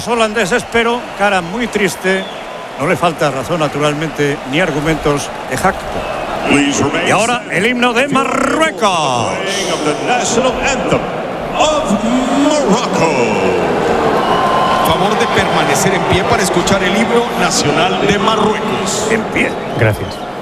holandeses, pero cara muy triste. No le falta razón, naturalmente, ni argumentos de jacto. Y ahora el himno de Marruecos. Favor de permanecer en pie para escuchar el himno nacional de Marruecos. En pie. Gracias.